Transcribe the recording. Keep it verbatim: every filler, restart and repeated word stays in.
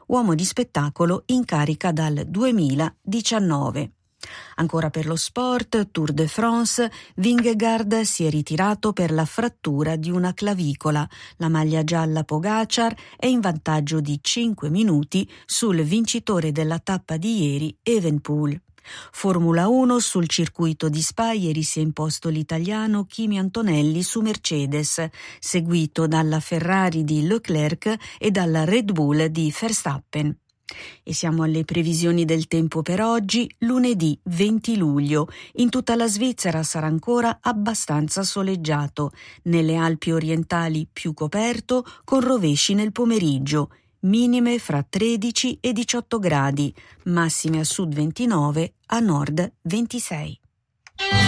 uomo di spettacolo in carica dal duemiladiciannove. Ancora per lo sport, Tour de France, Vingegaard si è ritirato per la frattura di una clavicola. La maglia gialla Pogačar è in vantaggio di cinque minuti sul vincitore della tappa di ieri, Evenepoel. Formula uno, sul circuito di Spa ieri si è imposto l'italiano Kimi Antonelli su Mercedes, seguito dalla Ferrari di Leclerc e dalla Red Bull di Verstappen. E siamo alle previsioni del tempo per oggi, lunedì venti luglio. In tutta la Svizzera sarà ancora abbastanza soleggiato, nelle Alpi orientali più coperto, con rovesci nel pomeriggio, minime fra tredici e diciotto gradi, massime a sud ventinove, a nord ventisei.